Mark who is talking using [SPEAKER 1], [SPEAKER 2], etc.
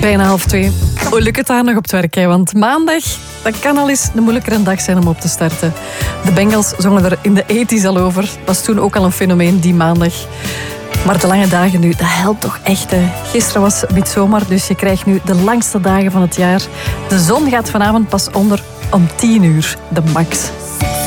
[SPEAKER 1] 2:15. Hoe lukt het daar nog op het werk? Hè? Want maandag, dat kan al eens een moeilijkere dag zijn om op te starten. De Bengals zongen er in de 80's al over. Was toen ook al een fenomeen, die maandag. Maar de lange dagen nu, dat helpt toch echt. Hè? Gisteren was midzomer, dus je krijgt nu de langste dagen van het jaar. De zon gaat vanavond pas onder om 10 uur, de max.